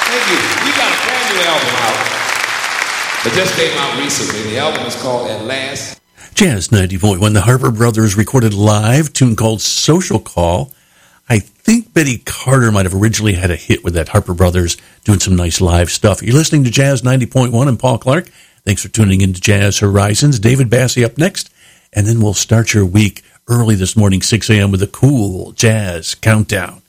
Thank you. We got a brand new album out. It just came out recently. The album is called At Last. Jazz 90.1, the Harper Brothers recorded live, tune called Social Call. I think Betty Carter might have originally had a hit with that. Harper Brothers doing some nice live stuff. You're listening to Jazz 90.1 and Paul Clark. Thanks for tuning in to Jazz Horizons. David Bassey up next, and then we'll start your week early this morning, 6 a.m. with a cool jazz countdown.